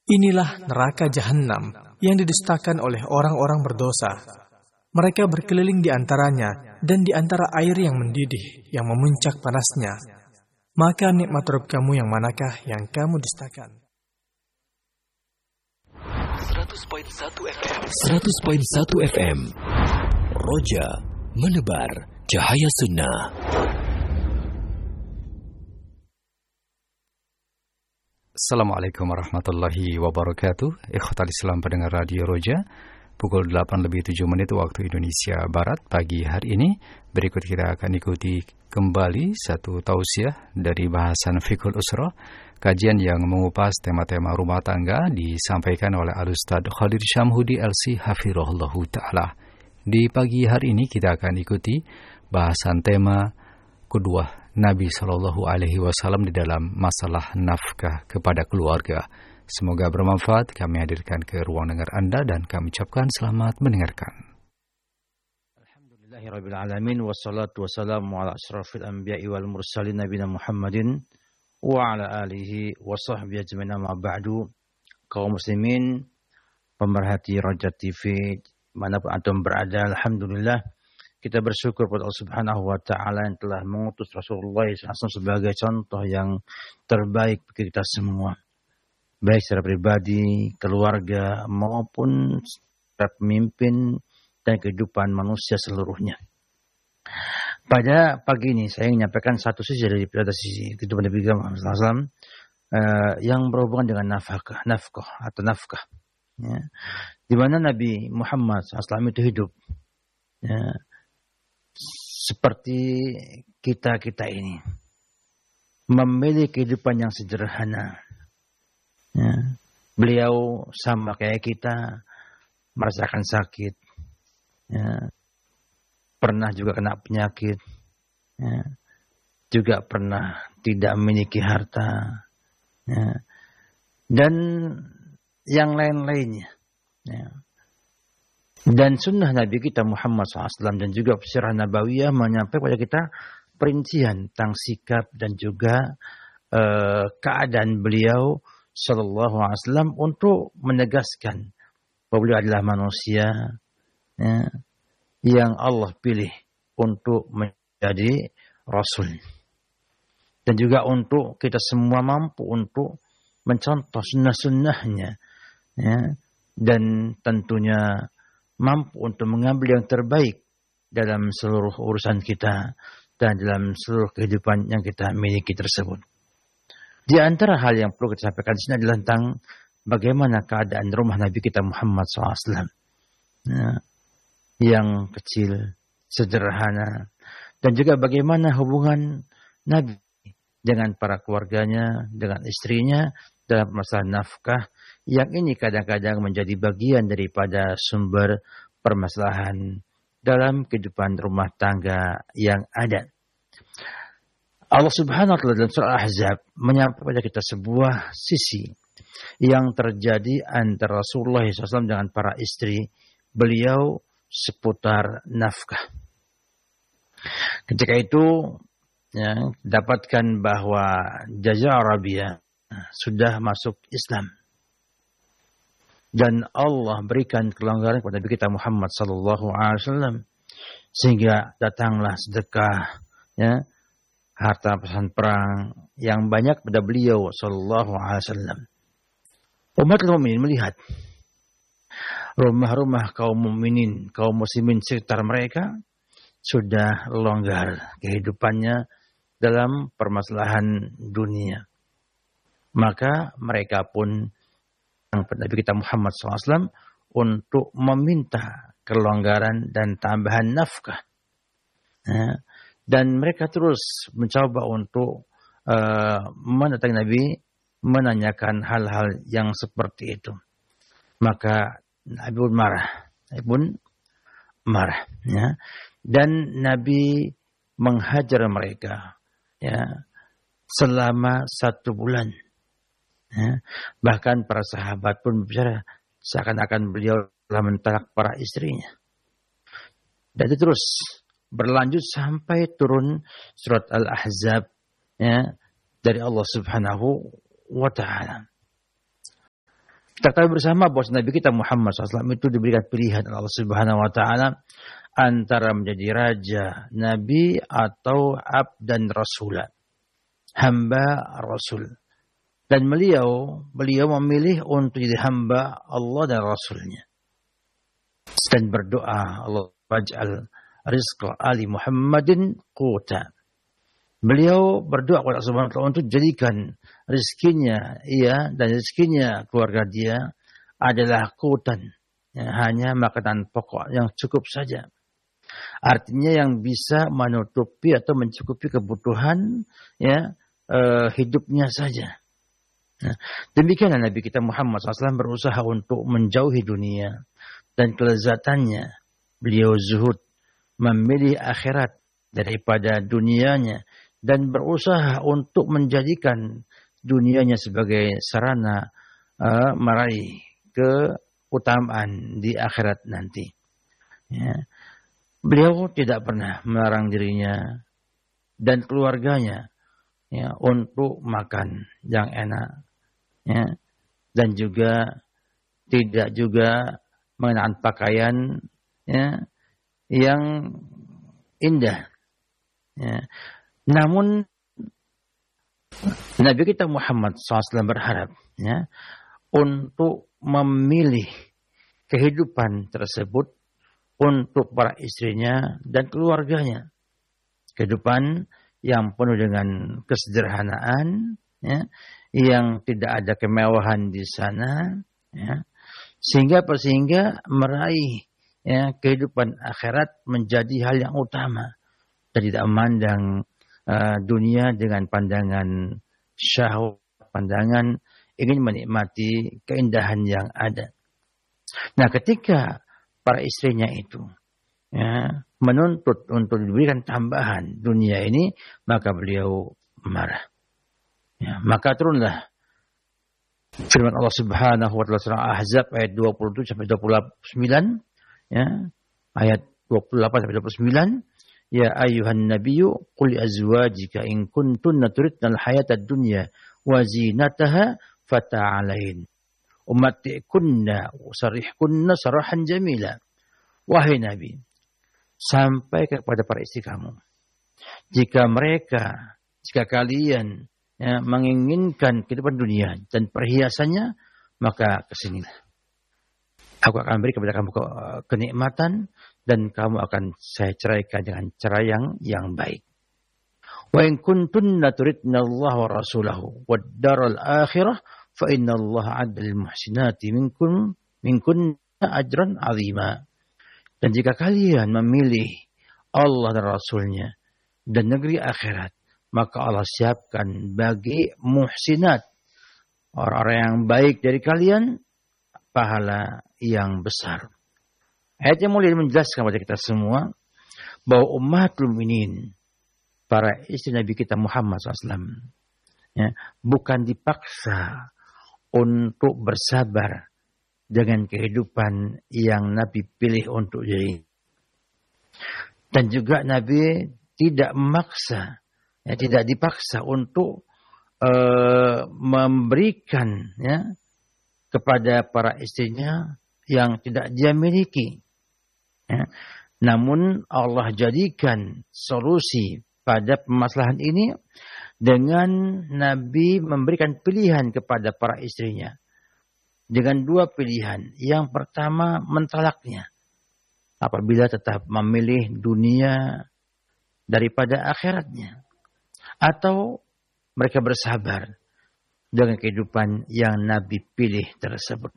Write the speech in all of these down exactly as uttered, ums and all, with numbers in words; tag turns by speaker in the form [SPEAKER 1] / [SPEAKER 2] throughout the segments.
[SPEAKER 1] Inilah neraka jahanam yang didustakan oleh orang-orang berdosa. Mereka berkeliling di antaranya dan di antara air yang mendidih, yang memuncak panasnya. Maka nikmat Rabb kamu yang manakah yang kamu dustakan?
[SPEAKER 2] seratus koma satu F M seratus koma satu F M Roja menebar cahaya sunnah.
[SPEAKER 3] Assalamualaikum warahmatullahi wabarakatuh. Ikhwatal Islam pendengar Radio Roja, pukul delapan lebih tujuh menit waktu Indonesia Barat pagi hari ini. Berikut kita akan ikuti kembali satu tausiah dari bahasan Fiqhul Usrah, kajian yang mengupas tema-tema rumah tangga disampaikan oleh Al-Ustaz Khalid Syamhudi L C Hafirullah Ta'ala. Di pagi hari ini kita akan ikuti bahasan tema kedua Nabi Shallallahu Alaihi Wasallam di dalam masalah nafkah kepada keluarga. Semoga bermanfaat. Kami hadirkan ke ruang dengar Anda dan kami ucapkan selamat mendengarkan.
[SPEAKER 4] Alhamdulillahirabbil alamin wassalatu wassalamu ala asyrafil anbiya'i wal mursalin nabiyina Muhammadin wa ala alihi wa sahbihi ajmain ma ba'du. Kaum muslimin pemerhati Roja T V manapun antum berada, alhamdulillah kita bersyukur kepada Allah Subhanahu wa taala yang telah mengutus Rasulullah shallallahu alaihi wasallam sebagai contoh yang terbaik bagi kita semua. Baik secara pribadi, keluarga, maupun secara pemimpin dan kehidupan manusia seluruhnya. Pada pagi ini saya ingin menyampaikan satu sisi dari pada sisi kehidupan Nabi Muhammad shallallahu alaihi wasallam uh, yang berhubungan dengan nafkah, nafkah atau nafkah. Ya. Di mana Nabi Muhammad shallallahu alaihi wasallam itu hidup. Ya. Seperti kita-kita ini memiliki kehidupan yang sederhana. Ya. Beliau sama kayak kita merasakan sakit, ya. Pernah juga kena penyakit, ya. Juga pernah tidak memiliki harta, ya. Dan yang lain-lainnya. Ya. Dan sunnah Nabi kita Muhammad shallallahu alaihi wasallam dan juga sirah Nabawiyah menyampaikan kepada kita perincian tentang sikap dan juga uh, keadaan beliau sallallahu alaihi wasallam untuk menegaskan bahwa beliau adalah manusia, ya, yang Allah pilih untuk menjadi Rasul. Dan juga untuk kita semua mampu untuk mencontoh sunnah-sunnahnya, ya, dan tentunya mampu untuk mengambil yang terbaik dalam seluruh urusan kita dan dalam seluruh kehidupan yang kita miliki tersebut. Di antara hal yang perlu kita sampaikan di sini adalah tentang bagaimana keadaan rumah Nabi kita Muhammad shallallahu alaihi wasallam. Ya, yang kecil, sederhana, dan juga bagaimana hubungan Nabi dengan para keluarganya, dengan istrinya dalam masalah nafkah, yang ini kadang-kadang menjadi bagian daripada sumber permasalahan dalam kehidupan rumah tangga yang ada. Allah Subhanahu wa taala dalam surah Al-Ahzab menyampaikan kepada kita sebuah sisi yang terjadi antara Rasulullah shallallahu alaihi wasallam dengan para istri beliau seputar nafkah. Ketika itu, ya, dapatkan bahwa Jazirah Arabia sudah masuk Islam. Dan Allah berikan kelonggaran kepada Nabi kita Muhammad sallallahu alaihi wasallam sehingga datanglah sedekah, ya, harta rampasan perang yang banyak pada beliau sallallahu alaihi wasallam. Umat mukminin melihat rumah-rumah kaum mukminin, kaum muslimin sekitar mereka sudah longgar kehidupannya dalam permasalahan dunia. Maka mereka pun Nabi kita Muhammad shallallahu alaihi wasallam untuk meminta kelonggaran dan tambahan nafkah. Ya. Dan mereka terus mencoba untuk uh, mendatangi Nabi, menanyakan hal-hal yang seperti itu. Maka Nabi pun marah. Nabi pun marah. Ya. Dan Nabi menghajar mereka, ya, selama satu bulan. Ya. Bahkan para sahabat pun berbicara seakan-akan beliau telah mentalak para istrinya. Dan itu terus berlanjut sampai turun surat Al-Ahzab, ya, dari Allah Subhanahu wa taala. Kita tahu bersama bahwa Nabi kita Muhammad shallallahu alaihi wasallam itu diberikan pilihan oleh Allah Subhanahu Wa Taala antara menjadi raja, nabi atau abd dan rasulah, hamba Rasul. Dan beliau, beliau memilih untuk jadi hamba Allah dan Rasulnya. Dan berdoa, Allah waj'al rizqa ali Muhammadin quta. Beliau berdoa kepada Allah Subhanahu wa taala untuk jadikan rezekinya ia dan rezekinya keluarga dia adalah qutan, ya, hanya makanan pokok yang cukup saja. Artinya yang bisa menutupi atau mencukupi kebutuhan ya eh, hidupnya saja. Nah, demikianlah Nabi kita Muhammad shallallahu alaihi wasallam berusaha untuk menjauhi dunia dan kelezatannya. Beliau zuhud, memilih akhirat daripada dunianya, dan berusaha untuk menjadikan dunianya sebagai sarana uh, meraih keutamaan di akhirat nanti. Ya. Beliau tidak pernah melarang dirinya dan keluarganya ya, untuk makan yang enak. Ya, dan juga tidak juga mengenakan pakaian ya, yang indah. Ya. Namun Nabi kita Muhammad shallallahu alaihi wasallam berharap ya, untuk memilih kehidupan tersebut untuk para istrinya dan keluarganya. Kehidupan yang penuh dengan kesederhanaan, ya, yang tidak ada kemewahan di sana, ya, sehingga sehingga meraih ya, kehidupan akhirat menjadi hal yang utama dan tidak memandang uh, dunia dengan pandangan syahwat, pandangan ingin menikmati keindahan yang ada. Nah, ketika para istrinya itu ya, menuntut untuk diberikan tambahan dunia ini, maka beliau marah. Ya, maka turunlah firman Allah Subhanahu wa taala surah Ahzab ayat dua puluh tujuh sampai dua puluh sembilan ya, ayat dua puluh delapan sampai dua puluh sembilan, ya ayyuhan nabiyyu qul azwajika in kuntunna turidnal hayatad dunya wa zinataha fata'alain umatti'kunna usarihkunna sarahan jamila. Wahai Nabi, sampaikan kepada para istri kamu, jika mereka jika kalian ya, menginginkan kehidupan dunia dan perhiasannya, maka kesinilah. Aku akan beri kepada kamu kenikmatan dan kamu akan saya ceraikan dengan cara yang yang baik. Wa in kuntunna turidna Allah wa rasulahu wad daral akhirah fa inna Allah 'adal muhsinati minkum minkunna ajran 'azima. Dan jika kalian memilih Allah dan Rasulnya dan negeri akhirat, maka Allah siapkan bagi muhsinat, orang-orang yang baik dari kalian, pahala yang besar. Ayat yang mulia menjelaskan kepada kita semua bahwa ummatul mukminin, para istri Nabi kita Muhammad shallallahu alaihi wasallam, ya, bukan dipaksa untuk bersabar dengan kehidupan yang Nabi pilih untuk diri. Dan juga Nabi tidak memaksa, ya, tidak dipaksa untuk uh, memberikan ya, kepada para istrinya yang tidak dia miliki. Ya. Namun Allah jadikan solusi pada permasalahan ini dengan Nabi memberikan pilihan kepada para istrinya. Dengan dua pilihan. Yang pertama, mentalaknya. Apabila tetap memilih dunia daripada akhiratnya. Atau mereka bersabar dengan kehidupan yang Nabi pilih tersebut.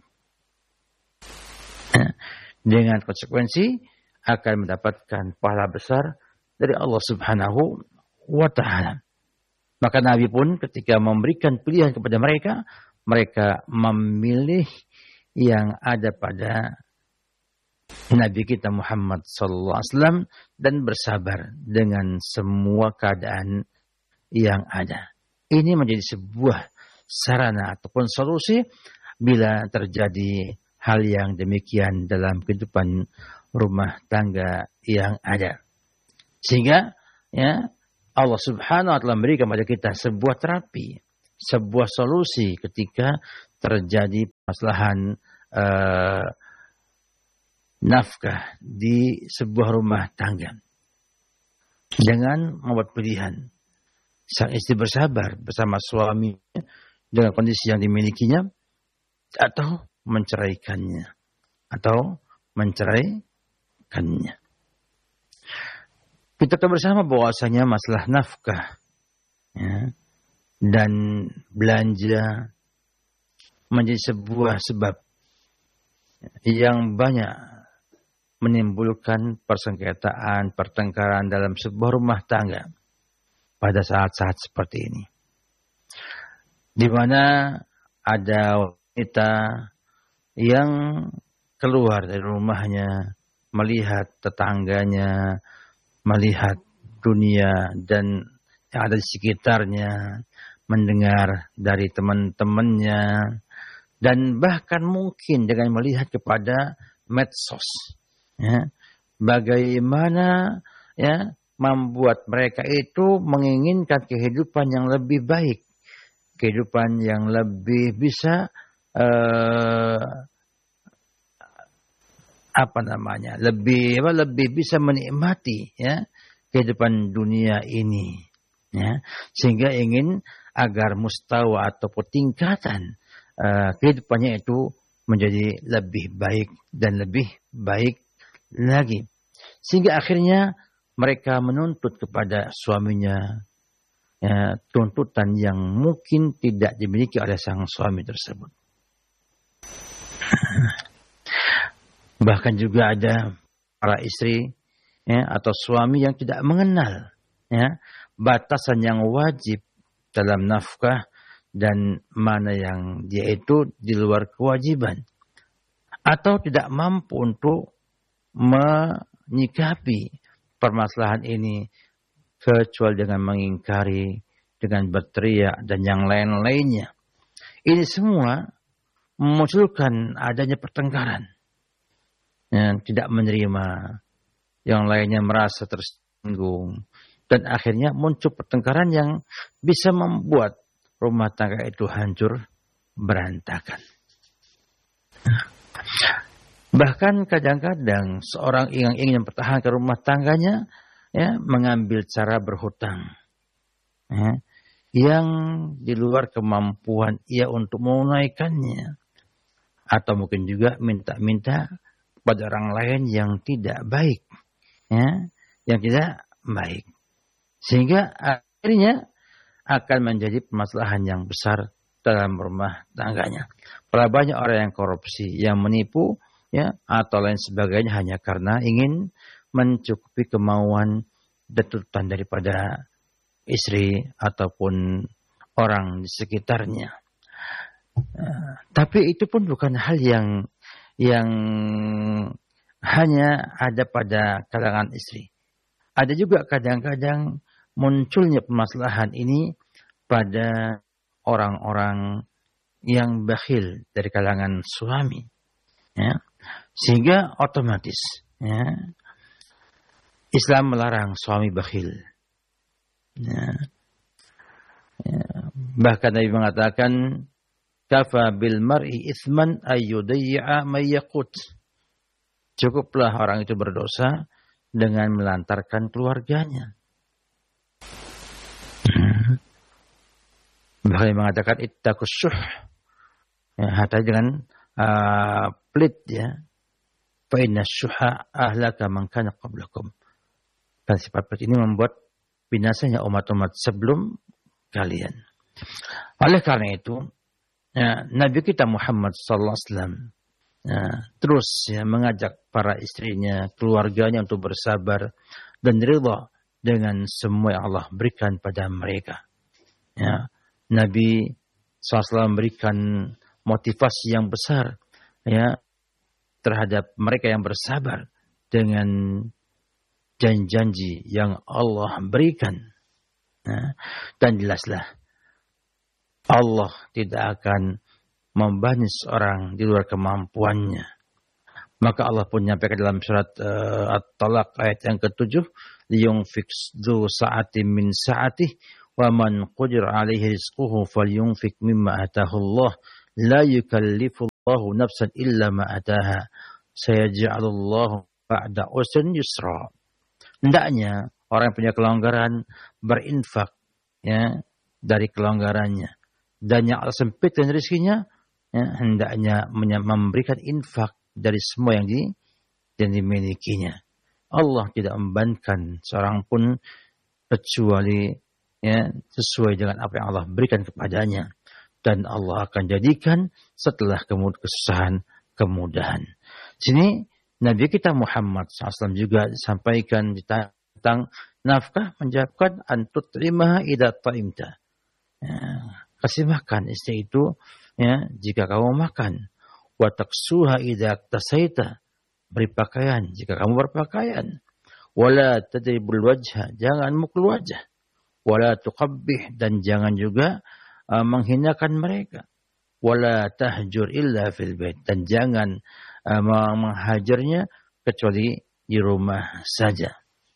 [SPEAKER 4] Dengan konsekuensi akan mendapatkan pahala besar dari Allah Subhanahu wa taala. Maka Nabi pun ketika memberikan pilihan kepada mereka, mereka memilih yang ada pada Nabi kita Muhammad sallallahu alaihi wasallam dan bersabar dengan semua keadaan yang ada. Ini menjadi sebuah sarana ataupun solusi bila terjadi hal yang demikian dalam kehidupan rumah tangga yang ada. Sehingga ya, Allah Subhanahu wa taala memberikan kepada kita sebuah terapi, sebuah solusi ketika terjadi permasalahan uh, nafkah di sebuah rumah tangga. Jangan membuat pilihan. Sang istri bersabar bersama suaminya dengan kondisi yang dimilikinya, atau menceraikannya, atau menceraikannya. Kita tahu bersama bahwasanya masalah nafkah, ya, dan belanja menjadi sebuah sebab yang banyak menimbulkan persengketaan, pertengkaran dalam sebuah rumah tangga pada saat-saat seperti ini. Di mana ada wanita yang keluar dari rumahnya, melihat tetangganya, melihat dunia dan yang ada di sekitarnya, mendengar dari teman-temannya, dan bahkan mungkin dengan melihat kepada medsos. Ya, bagaimana ya membuat mereka itu menginginkan kehidupan yang lebih baik, kehidupan yang lebih bisa uh, apa namanya, lebih apa, lebih bisa menikmati ya kehidupan dunia ini, ya, sehingga ingin agar mustawa ataupun tingkatan uh, kehidupannya itu menjadi lebih baik dan lebih baik lagi. Sehingga akhirnya mereka menuntut kepada suaminya ya, tuntutan yang mungkin tidak dimiliki oleh sang suami tersebut. Bahkan juga ada para istri ya, atau suami yang tidak mengenal ya, batasan yang wajib dalam nafkah dan mana yang dia itu di luar kewajiban, atau tidak mampu untuk menyikapi permasalahan ini kecuali dengan mengingkari, dengan berteriak dan yang lain-lainnya. Ini semua memunculkan adanya pertengkaran. Yang tidak menerima, yang lainnya merasa tersinggung, dan akhirnya muncul pertengkaran yang bisa membuat rumah tangga itu hancur berantakan. Bahkan kadang-kadang seorang yang ingin mempertahankan rumah tangganya ya, mengambil cara berhutang ya, yang di luar kemampuan ia untuk menunaikannya, atau mungkin juga minta-minta pada orang lain yang tidak baik ya, yang tidak baik, sehingga akhirnya akan menjadi permasalahan yang besar dalam rumah tangganya. Berapa banyak orang yang korupsi, yang menipu ya, atau lain sebagainya hanya karena ingin mencukupi kemauan dan tuntutan daripada istri ataupun orang di sekitarnya. Uh, tapi itu pun bukan hal yang yang hanya ada pada kalangan istri. Ada juga kadang-kadang munculnya permasalahan ini pada orang-orang yang bakhil dari kalangan suami. Ya. Sehingga otomatis ya, Islam melarang suami bakhil. Ya. Ya. Bahkan Nabi mengatakan, kafa bil mar'i itsman ayyudayya may yaqut. Cukuplah orang itu berdosa dengan melantarkan keluarganya. Bahkan mengatakan ittaqus syuh. Ya, hati dengan uh, pelit ya. Fa inna syuha ahlaka man kana qablakum. Dan sifat pelit ini membuat binasanya umat-umat sebelum kalian. Oleh karena itu, ya, Nabi kita Muhammad sallallahu alaihi wasallam ya, terus ya, mengajak para istrinya, keluarganya untuk bersabar dan ridha dengan semua yang Allah berikan pada mereka. Ya, Nabi sallallahu alaihi wasallam memberikan motivasi yang besar ya terhadap mereka yang bersabar dengan janji-janji yang Allah berikan. Ya, dan jelaslah Allah tidak akan membani seorang di luar kemampuannya. Maka Allah pun menyampaikan dalam surat uh, At-Talaq ayat yang ketujuh, liyunfik dzu sa'atin min sa'atih wa man qudira alaihi rizquhu falyunfik mimma atahu Allah La yukallifullahu nafsan illa ma ataha. Sayaj'alullahu ba'da usrin yusra. Hendaknya orang yang punya kelonggaran berinfak ya dari kelonggarannya. Dan yang sempitkan rezekinya ya, hendaknya memberikan infak dari semua yang, di, yang dimilikinya. Allah tidak membebankan seorang pun kecuali ya, sesuai dengan apa yang Allah berikan kepadanya. Dan Allah akan jadikan setelah kesusahan kemudahan. Sini Nabi kita Muhammad shallallahu alaihi wasallam juga sampaikan tentang nafkah, menjawabkan antut terima idza ta'imta. Ya, kasih makan istri itu ya jika kamu makan. Wa taksuha idza tasaita. Beri pakaian jika kamu berpakaian. Wala tadribul wajha, jangan mukul wajah. Wala tuqabbih, dan jangan juga uh, menghinakan mereka. Wala tahjur illa fil bait, dan jangan uh, menghajarnya kecuali di rumah saja.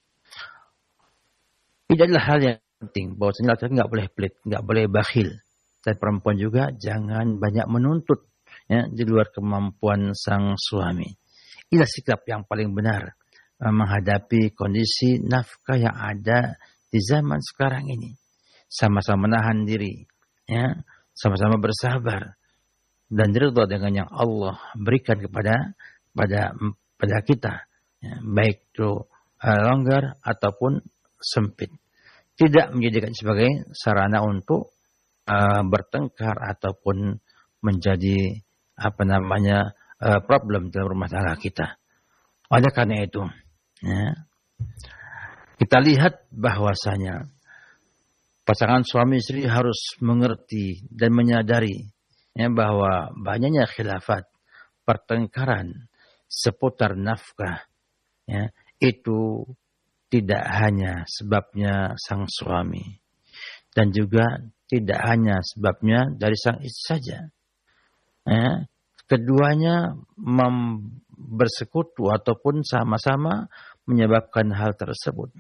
[SPEAKER 4] Ini adalah hal yang penting, bahwa laki-laki nggak boleh pelit, nggak boleh bakhil. Dan perempuan juga jangan banyak menuntut ya, di luar kemampuan sang suami. Inilah sikap yang paling benar uh, menghadapi kondisi nafkah yang ada di zaman sekarang ini. Sama-sama menahan diri, ya, sama-sama bersabar dan ridha dengan yang Allah berikan kepada pada pada kita, ya, baik itu uh, longgar ataupun sempit. Tidak menjadikan sebagai sarana untuk uh, bertengkar ataupun menjadi apa namanya uh, problem dalam rumah tangga kita. Oleh karena itu, ya, kita lihat bahwasanya pasangan suami istri harus mengerti dan menyadari ya, bahwa banyaknya khilafat, pertengkaran seputar nafkah, ya, itu tidak hanya sebabnya sang suami dan juga tidak hanya sebabnya dari sang istri saja. Ya, keduanya mem- bersekutu ataupun sama-sama menyebabkan hal tersebut.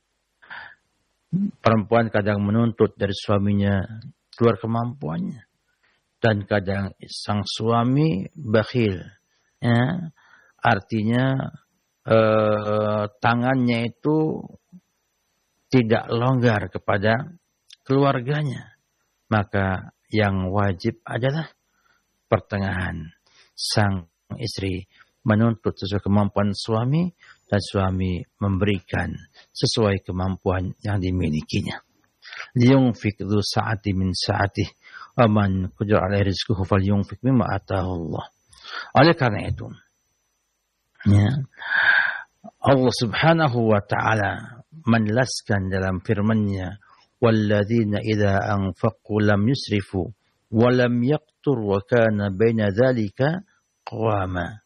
[SPEAKER 4] Perempuan kadang menuntut dari suaminya keluar kemampuannya, dan kadang sang suami bakhil, ya, artinya eh, tangannya itu tidak longgar kepada keluarganya. Maka yang wajib adalah pertengahan, sang istri menuntut sesuai kemampuan suami dan suami memberikan sesuai kemampuan yang dimilikinya. Liyunfik dzu sa'ati min sa'atih wa man qadara 'alaihi rizquhu falyunfik mimma ataahu Allah. Oleh karena itu, ya, Allah Subhanahu wa taala menjelaskan dalam firman-Nya, walladzina idza anfaqu lam yusrifu wa lam yaqtur wa kana baina dzalika qawama.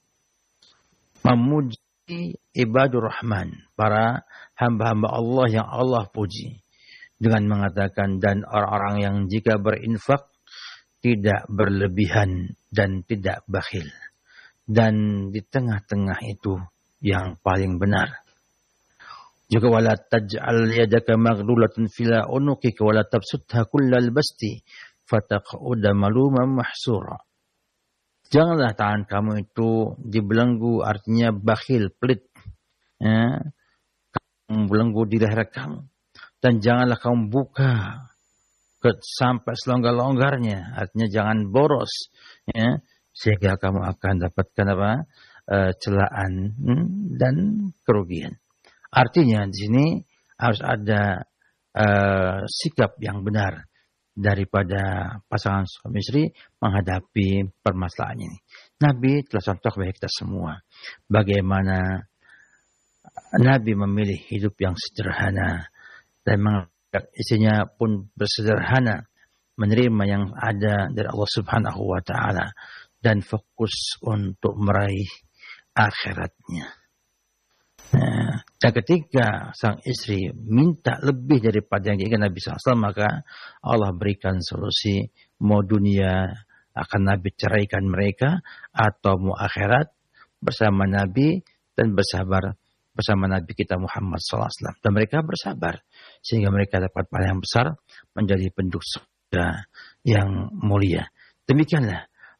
[SPEAKER 4] Memuji ibadur rahman, para hamba-hamba Allah yang Allah puji, dengan mengatakan, dan orang-orang yang jika berinfak tidak berlebihan dan tidak bakhil, dan di tengah-tengah itu yang paling benar. Juga wala taj'al yadaka maghlulatan fila unuqika wala tabsutha kullal basti fataq'uda maluman mahsura. Janganlah tangan kamu itu dibelenggu, artinya bakhil, pelit, ya, kamu belenggu di leher kamu, dan janganlah kamu buka ke, sampai selonggar-longgarnya, artinya jangan boros, ya, sehingga kamu akan dapatkan apa e, celaan hmm, dan kerugian. Artinya di sini harus ada e, sikap yang benar daripada pasangan suami istri menghadapi permasalahan ini. Nabi telah contoh bagi kita semua bagaimana Nabi memilih hidup yang sederhana dan mengajak istrinya pun bersederhana, menerima yang ada dari Allah Subhanahu wa taala dan fokus untuk meraih akhiratnya. Nah, dan ketika sang istri minta lebih daripada yang diinginkan Nabi shallallahu alaihi wasallam, maka Allah berikan solusi. Mau dunia akan Nabi ceraikan mereka, atau mau akhirat bersama Nabi dan bersabar bersama Nabi kita Muhammad shallallahu alaihi wasallam. Dan mereka bersabar sehingga mereka dapat pahala yang besar, menjadi penduduk surga yang mulia. Demikianlah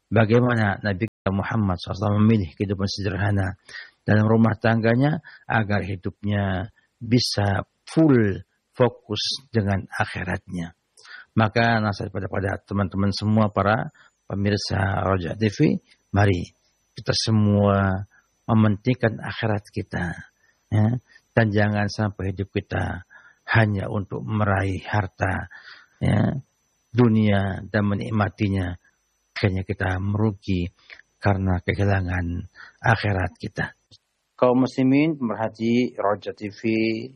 [SPEAKER 4] bagaimana Nabi Muhammad shallallahu alaihi wasallam memilih kehidupan sederhana dalam rumah tangganya agar hidupnya bisa full fokus dengan akhiratnya. Maka nasihat pada pada teman-teman semua para pemirsa Roja T V, mari kita semua mementingkan akhirat kita, ya, dan jangan sampai hidup kita hanya untuk meraih harta, ya, dunia dan menikmatinya. Akhirnya kita merugi karena kehilangan akhirat kita. Kaum muslimin pemerhati Roja T V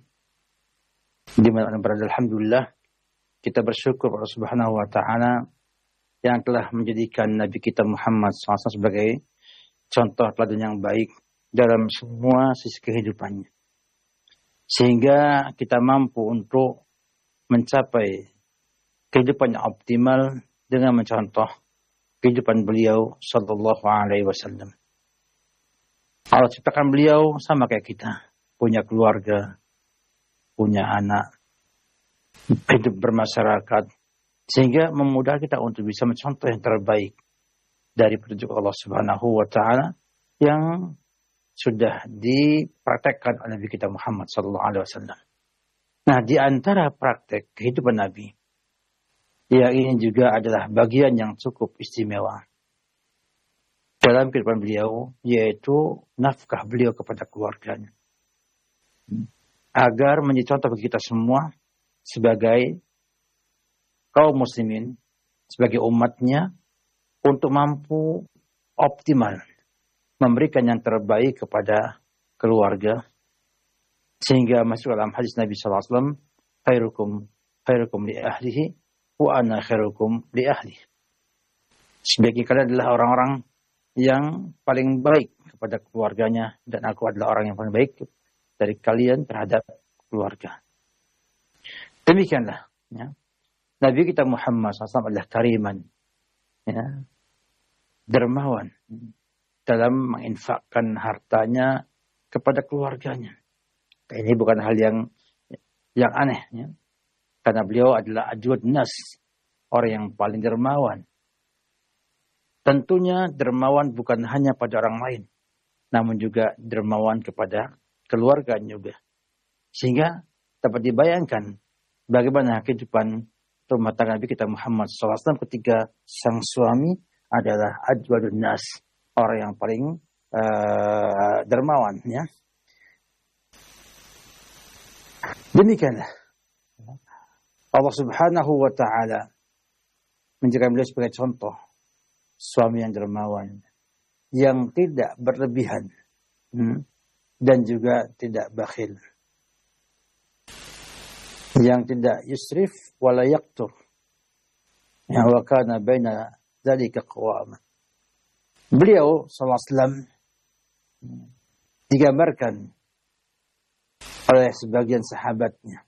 [SPEAKER 4] di mana berada, alhamdulillah kita bersyukur kepada Subhanahu wa taala yang telah menjadikan Nabi kita Muhammad shallallahu alaihi wasallam sebagai contoh teladan yang baik dalam semua sisi kehidupannya. Sehingga kita mampu untuk mencapai kehidupan yang optimal dengan mencontoh kehidupan beliau sallallahu alaihi wasallam. Allah ciptakan beliau sama kayak kita, punya keluarga, punya anak, hidup bermasyarakat, sehingga memudahkan kita untuk bisa mencontoh yang terbaik dari petunjuk Allah Subhanahu wa taala yang sudah dipraktekkan oleh Nabi kita Muhammad sallallahu alaihi wasallam. Nah, di antara praktek kehidupan Nabi, ya ini juga adalah bagian yang cukup istimewa dalam kehidupan beliau, yaitu nafkah beliau kepada keluarganya. Agar menjadi contoh bagi kita semua sebagai kaum muslimin, sebagai umatnya, untuk mampu optimal memberikan yang terbaik kepada keluarga, sehingga masuk dalam hadis Nabi sallallahu alaihi wasallam, khairukum khairukum li ahlihi wa ana khairukum li ahli. Sebagian kalian adalah orang-orang yang paling baik kepada keluarganya, dan aku adalah orang yang paling baik dari kalian terhadap keluarga. Demikianlah, ya. Nabi kita Muhammad sallallahu alaihi wasallam adalah kariman, ya, dermawan dalam menginfakkan hartanya kepada keluarganya. Ini bukan hal yang yang aneh, ya. Karena beliau adalah ajwad nas, orang yang paling dermawan. Tentunya dermawan bukan hanya pada orang lain, namun juga dermawan kepada keluarganya juga. Sehingga dapat dibayangkan bagaimana kehidupan rumah tangga Nabi kita Muhammad sallallahu alaihi wasallam ketika sang suami adalah ajwadun nas, orang yang paling uh, dermawan, ya. Demikianlah Allah Subhanahu wa taala menjadikan beliau sebagai contoh suami yang dermawan, yang tidak berlebihan, hmm, dan juga tidak bakhil, yang tidak yusrif wala yaqtur, ya, wa kana baina dzalika qawama. Beliau sallallahu alaihi wasallam digambarkan oleh sebagian sahabatnya,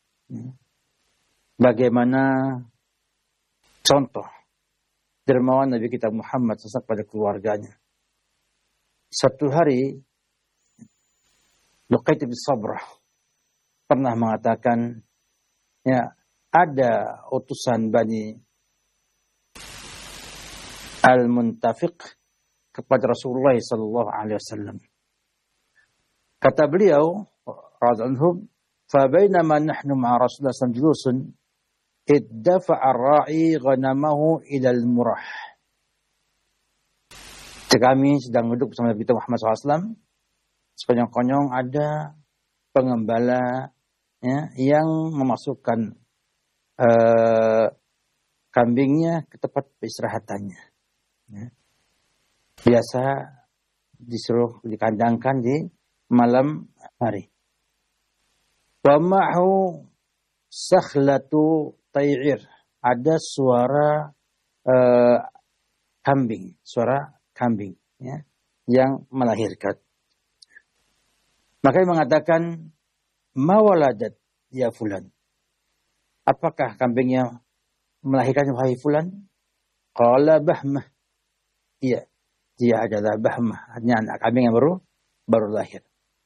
[SPEAKER 4] bagaimana contoh dermawan Nabi kita Muhammad sallallahu alaihi wasallam pada keluarganya. Satu hari Luqait bin Sabrah pernah mengatakan, ya, ada utusan Bani Al-Muntafiq kepada Rasulullah sallallahu alaihi wasallam. Kata beliau radhiyallahu, fa bainama nahnu ma'a Rasulullah sallallahu alaihi wasallam iddafa'a ar-ra'i ghanamahu ila al-murah. Kami sedang duduk bersama Nabi Muhammad sallallahu alaihi wasallam, sekonyong-konyong ada pengembala, ya, yang memasukkan uh, kambingnya ke tempat peistirahatannya. Ya. Biasa disuruh dikandangkan di malam hari. Wa ma'hu sakhlatu tay'ir. Ada suara uh, kambing, suara kambing, ya, yang melahirkan. Maka dia mengatakan, ma waladat ya fulan. Apakah kambingnya melahirkan wahai fulan? Qala bahmah. Iya, dia adalah bahmah, hanya anak kambing yang baru baru lahir.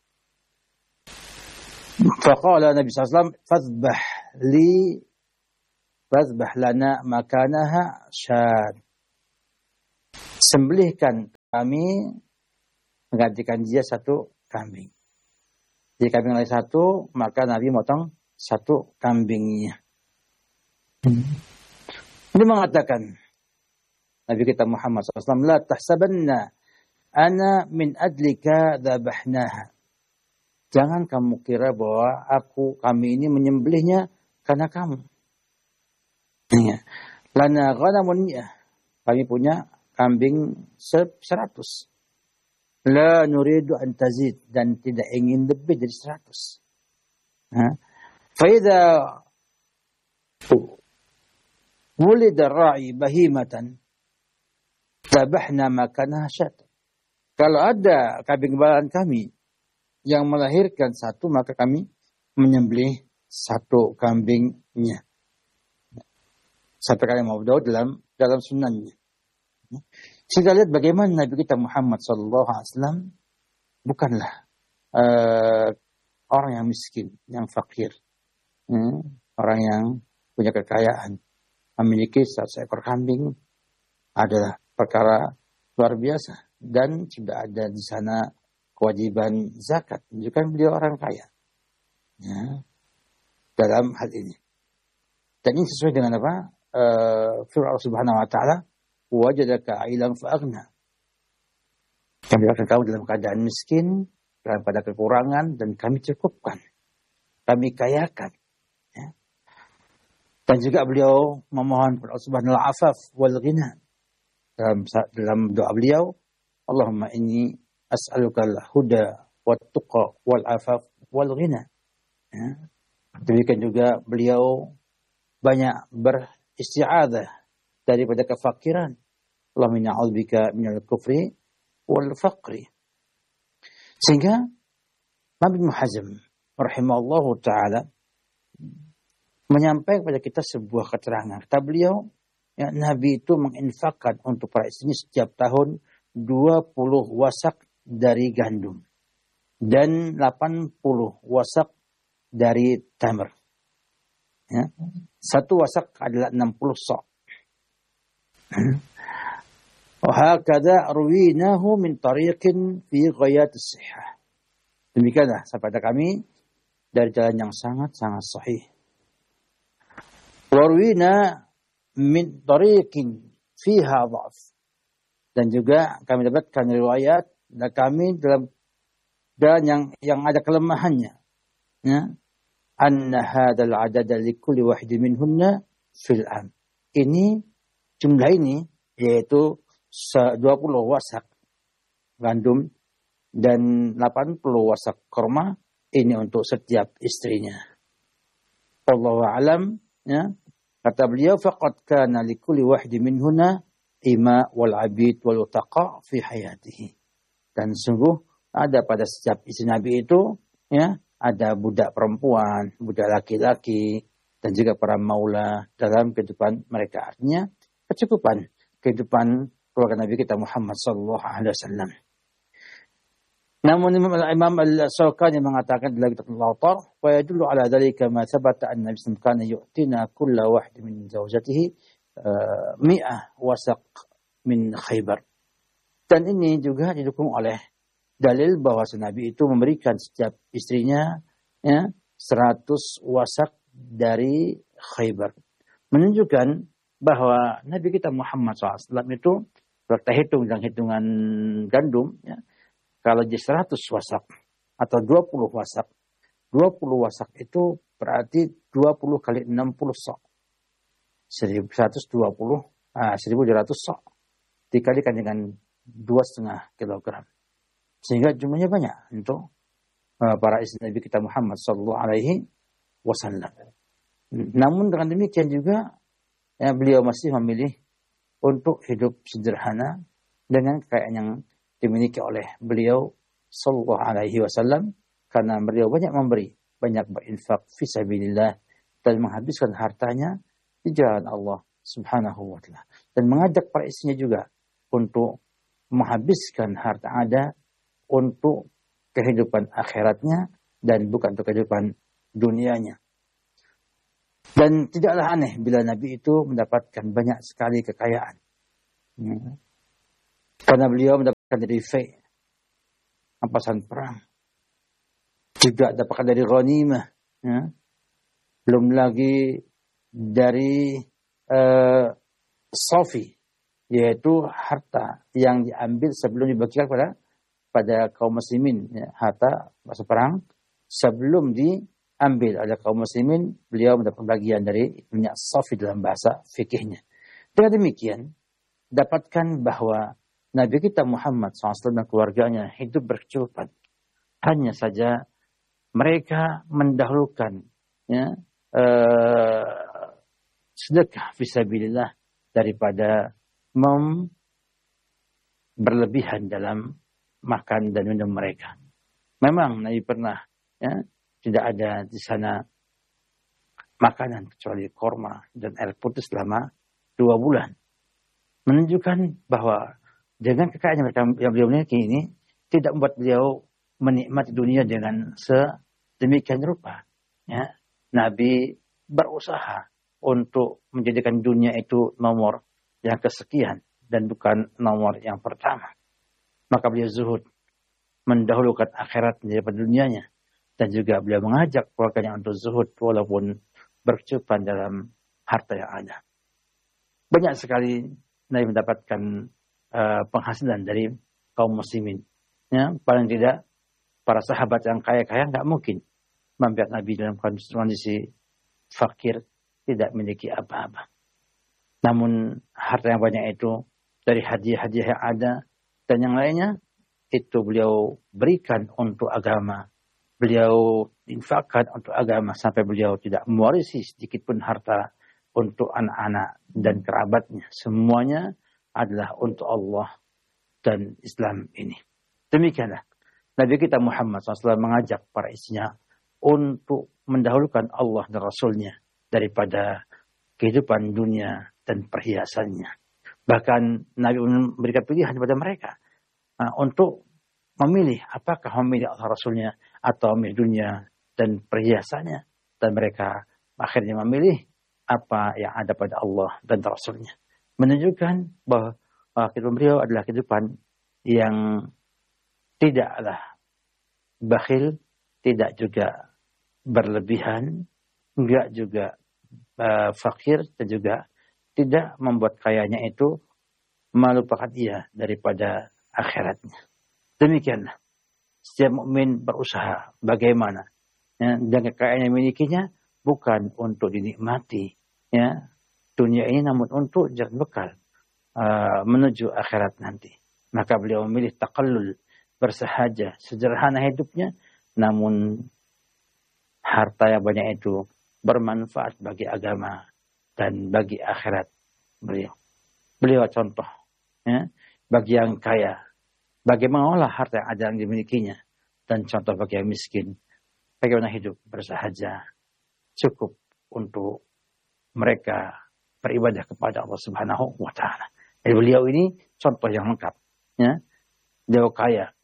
[SPEAKER 4] Faqala Nabi sallallahu alaihi wasallam, fadhbah li fadhbah lana makanaha syad. sembelihkan kami menggantikan dia satu kambing. Jadi kambing lain satu, maka Nabi motong satu kambingnya. Hmm. Ini mengatakan Nabi kita Muhammad shallallahu alaihi wasallam, la tahsabanna ana min adlika dzabahnaha. Jangan kamu kira bahwa aku kami ini menyembelihnya karena kamu. Ya. Lana ghanamun ya. Kami punya kambing seratus. La nuridu an tazid, dan tidak ingin lebih dari seratus. Fa idza wulida ra'i bahimatan dzabahna makanaha syat. Kalau ada kambing gembala kami yang melahirkan satu, maka kami menyembelih satu kambingnya. Sampai kali Abu Daud dalam dalam sunannya. Kita lihat bagaimana Nabi kita Muhammad sallallahu alaihi wasallam bukanlah uh, orang yang miskin, yang fakir, hmm, orang yang punya kekayaan, memiliki seratus ekor kambing adalah perkara luar biasa, dan sudah ada di sana kewajiban zakat, menunjukkan beliau orang kaya, ya, dalam hal ini. Dan ini sesuai dengan apa? Uh, Firman Allah Subhanahu Wa Taala, wajadaka ailan fa'aghna. Kami akan kamu dalam keadaan miskin, dalam pada kekurangan, dan kami cukupkan, kami kayakan. Ya. Dan juga beliau memohon kepada Allah Subhanahu wa Ta'ala wal ghina. Dalam dalam doa beliau, Allahumma inni as'aluka al-huda wat tuqa wal afaf wal ghina. Ya. Demikian juga beliau banyak beristi'adzah daripada kefakiran. Allahumma na'udzubika minal kufri wal faqri. Sehingga Nabi Muhammad rahimahullahu taala menyampaikan kepada kita sebuah keterangan. Kata beliau, ya, Nabi itu menginfakkan untuk para istrinya setiap tahun dua puluh wasak dari gandum dan delapan puluh wasak dari tamar. Ya. Satu wasak adalah enam puluh sok. Wahakadha arwinahu min tariqin fi ghayat as-sihah. Demikianlah sabda kami dari jalan yang sangat-sangat sahih. Warwina min tariqin fiha dha'f. Dan juga kami dapatkan riwayat dan kami dalam dan yang yang ada kelemahannya. Ya. Anna hadzal adada likulli wahidin minhunna fil am. Ini jumlah ini yaitu dua puluh wasak gandum dan delapan puluh wasak kurma, ini untuk setiap istrinya. Wallahu a'lam, ya. Kata beliau, faqad kana likulli wahidin minhunna ima wal abid wal utaqa fi hayatihi. Dan sungguh ada pada setiap istri Nabi itu, ya, ada budak perempuan, budak laki-laki, dan juga para maula dalam kehidupan mereka. Artinya kecukupan kehidupan keluarga Nabi kita Muhammad sallallahu alaihi wasallam. Namun Imam Al-Shawkani mengatakan dalam kitab Al-Awtar, wa yadullu ala dzalika ma thabata anna Nabi sallallahu alaihi wasallam kana yu'tina kulla wahid min zawjatihi mi'ah wasaq min Khaybar. Dan ini juga didukung oleh dalil bahwa Nabi itu memberikan setiap istrinya, ya, seratus wasak dari Khaybar. Menunjukkan bahwa Nabi kita Muhammad shallallahu alaihi wasallam itu, kalau kita hitung dengan hitungan gandum, ya, kalau di seratus wasak atau dua puluh wasak, dua puluh wasak itu berarti dua puluh kali enam puluh sok. seribu seratus dua puluh, ah, seribu dua ratus sok. Dikalikan dengan dua koma lima kilogram. Sehingga jumlahnya banyak untuk uh, para istri Nabi kita Muhammad sallallahu alaihi wasallam. Namun dengan demikian juga, ya, beliau masih memilih untuk hidup sederhana dengan kekayaan yang dimiliki oleh beliau sallallahu alaihi wasallam, karena beliau banyak memberi, banyak berinfak fisabilillah, dan menghabiskan hartanya di jalan Allah Subhanahu wa taala, dan mengajak para istrinya juga untuk menghabiskan harta ada untuk kehidupan akhiratnya dan bukan untuk kehidupan dunianya. Dan tidaklah aneh bila Nabi itu mendapatkan banyak sekali kekayaan. Ya. Karena beliau mendapatkan dari fai, rampasan perang. Juga dapatkan dari ghanimah. Ya. Belum lagi dari uh, sofi, yaitu harta yang diambil sebelum dibagikan pada pada kaum muslimin. Ya. Harta masa perang sebelum diambil oleh kaum muslimin, beliau mendapat bagian dari minyak sofi dalam bahasa fikihnya. Dengan demikian, dapatkan bahwa Nabi kita Muhammad shallallahu alaihi wasallam dan keluarganya hidup berkecukupan. Hanya saja mereka mendahulukan ya, uh, sedekah fisabilillah daripada mem berlebihan dalam makan dan minum mereka. Memang Nabi pernah ya, tidak ada di sana makanan kecuali korma dan air putih selama dua bulan. Menunjukkan bahwa dengan kekayaan mereka yang beliau miliki ini tidak membuat beliau menikmati dunia dengan sedemikian rupa. Ya. Nabi berusaha untuk menjadikan dunia itu nomor yang kesekian dan bukan nomor yang pertama. Maka beliau zuhud, mendahulukan akhirat daripada dunianya, dan juga beliau mengajak keluarganya untuk zuhud walaupun berkecukupan dalam harta yang ada. Banyak sekali Nabi mendapatkan uh, penghasilan dari kaum muslimin. Ya, paling tidak para sahabat yang kaya-kaya nggak mungkin membiarkan Nabi dalam kondisi fakir, tidak memiliki apa-apa. Namun harta yang banyak itu dari hadiah-hadiah yang ada dan yang lainnya itu beliau berikan untuk agama. Beliau infakkan untuk agama sampai beliau tidak mewarisi sedikit pun harta untuk anak-anak dan kerabatnya. Semuanya adalah untuk Allah dan Islam ini. Demikianlah Nabi kita Muhammad shallallahu alaihi wasallam mengajak para istrinya untuk mendahulukan Allah dan Rasulnya daripada kehidupan dunia dan perhiasannya. Bahkan Nabi memberikan pilihan kepada mereka uh, untuk memilih apakah memilih Allah Rasulnya atau memilih dunia dan perhiasannya. Dan mereka akhirnya memilih apa yang ada pada Allah dan Rasulnya. Menunjukkan bahwa uh, kehidupan beliau adalah kehidupan yang tidaklah bakhil, tidak juga berlebihan, enggak juga uh, fakir, dan juga tidak membuat kayanya itu melupakan ia daripada akhiratnya. Demikianlah setiap mukmin berusaha bagaimana ya, dan kekayaan yang memilikinya bukan untuk dinikmati ya dunia ini, namun untuk jalan bekal uh, menuju akhirat nanti. Maka beliau memilih taqallul, bersahaja, sederhana hidupnya, namun harta yang banyak itu bermanfaat bagi agama dan bagi akhirat beliau. Beliau contoh ya, bagi yang kaya, bagaimana mengolah harta yang ada yang dimilikinya, dan contoh bagi yang miskin, bagaimana hidup bersahaja, cukup untuk mereka beribadah kepada Allah Subhanahu wa Ta'ala. Jadi beliau ini contoh yang lengkap. Ya. Beliau kaya,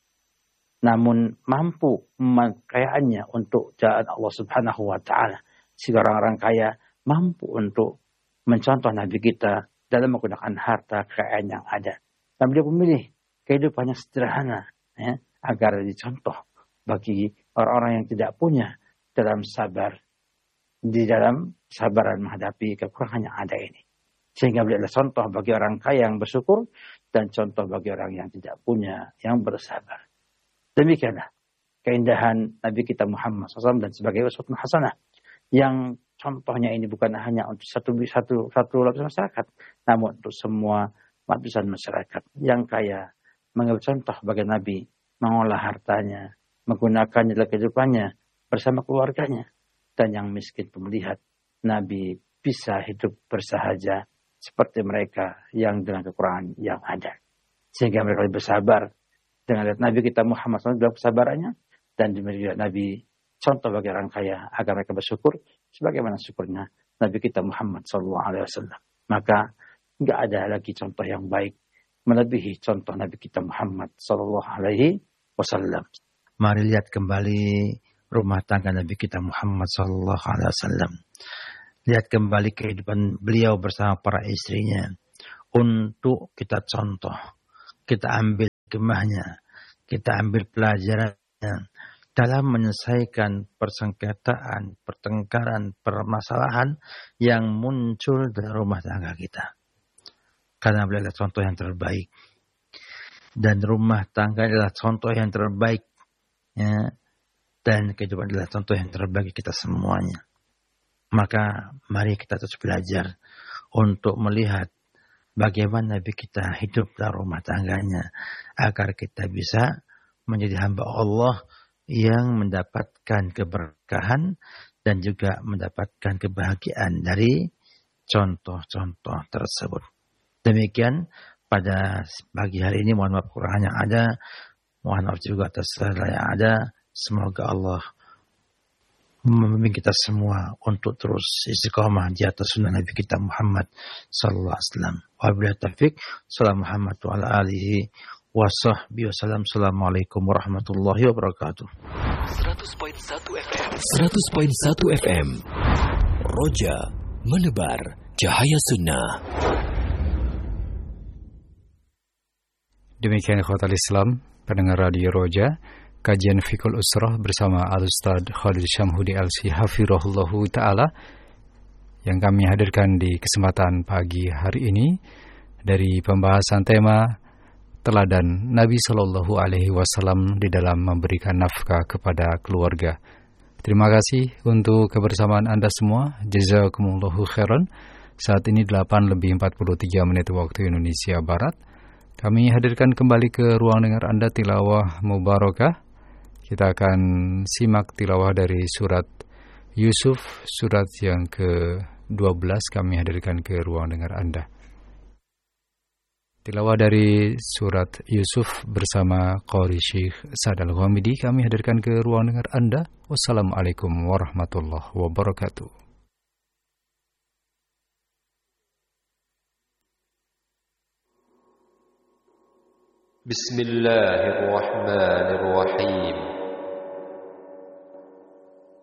[SPEAKER 4] namun mampu kekayaannya untuk jalan Allah Subhanahu wa Ta'ala. Sehingga orang-orang kaya mampu untuk mencontoh Nabi kita dalam menggunakan harta kekayaan yang ada. Dan beliau memilih kehidupan yang sederhana ya, agar dicontoh bagi orang-orang yang tidak punya dalam sabar, di dalam sabaran menghadapi kekurangan yang ada ini. Sehingga beliau adalah contoh bagi orang kaya yang bersyukur dan contoh bagi orang yang tidak punya yang bersabar. Demikianlah keindahan Nabi kita Muhammad shallallahu alaihi wasallam dan sebagai uswatun hasanah, yang contohnya ini bukan hanya untuk satu satu satu lapisan masyarakat, namun untuk semua lapisan masyarakat. Yang kaya mengambil contoh bagi Nabi mengolah hartanya, menggunakannya dalam kehidupannya bersama keluarganya, dan yang miskin pun melihat Nabi bisa hidup bersahaja seperti mereka yang dengan kekurangan yang ada. Sehingga mereka lebih bersabar dengan lihat Nabi kita Muhammad shallallahu alaihi wasallam dalam kesabarannya, dan demikian Nabi contoh bagi orang kaya agar mereka bersyukur sebagaimana syukurnya Nabi kita Muhammad shallallahu alaihi wasallam. Maka enggak ada lagi contoh yang baik melebihi contoh Nabi kita Muhammad shallallahu alaihi wasallam.
[SPEAKER 5] Mari lihat kembali rumah tangga Nabi kita Muhammad shallallahu alaihi wasallam. Lihat kembali kehidupan beliau bersama para istrinya untuk kita contoh.
[SPEAKER 4] kita ambil hikmahnya, kita ambil pelajarannya dalam menyelesaikan persengketaan, pertengkaran, permasalahan yang muncul dalam rumah tangga kita. Karena beliau adalah contoh yang terbaik. Dan rumah tangga adalah contoh yang terbaik. Ya. Dan kehidupan adalah contoh yang terbaik kita semuanya. Maka mari kita terus belajar untuk melihat bagaimana Nabi kita hidup dalam rumah tangganya. Agar kita bisa menjadi hamba Allah yang mendapatkan keberkahan dan juga mendapatkan kebahagiaan dari contoh-contoh tersebut. Demikian pada pagi hari ini, mohon maaf kekurangan yang ada, mohon maaf juga atas segala yang ada. Semoga Allah membimbing kita semua untuk terus istiqamah di atas sunnah Nabi kita Muhammad sallallahu alaihi wasallam. Wabillahi taufik. Salam Muhammad wa ala alihi wa sahbihi wasallam. Assalamualaikum warahmatullahi wabarakatuh.
[SPEAKER 2] seratus koma satu F M. seratus koma satu F M. Roja menebar cahaya sunnah.
[SPEAKER 3] Demikian ikhwatal Islam, pendengar Radio Roja, kajian Fiqhul Usrah bersama Al-Ustaz Khalid Syamhudi Al-Sihafirahullahu Ta'ala yang kami hadirkan di kesempatan pagi hari ini dari pembahasan tema teladan Nabi Shallallahu Alaihi Wasallam di dalam memberikan nafkah kepada keluarga. Terima kasih untuk kebersamaan Anda semua. Jazakumullahu khairan. Saat ini delapan lebih empat puluh tiga menit waktu Indonesia Barat. Kami hadirkan kembali ke ruang dengar Anda tilawah mubarakah. Kita akan simak tilawah dari surat Yusuf, surat yang ke dua belas kami hadirkan ke ruang dengar Anda. Tilawah dari surat Yusuf bersama Qari Syekh Sa'ad Al-Ghamidi kami hadirkan ke ruang dengar Anda. Wassalamualaikum warahmatullahi wabarakatuh.
[SPEAKER 6] بسم الله الرحمن الرحيم